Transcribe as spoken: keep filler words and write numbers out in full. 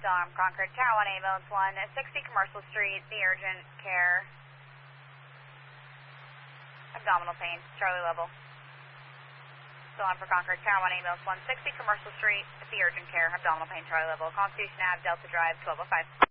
Still on Concord, Tower one ambulance one sixty Commercial Street, the urgent care. Abdominal pain, Charlie level. Still on for Concord, Tower one ambulance one sixty Commercial Street, the urgent care. Abdominal pain, Charlie level. Constitution Ave, Delta Drive, twelve oh five.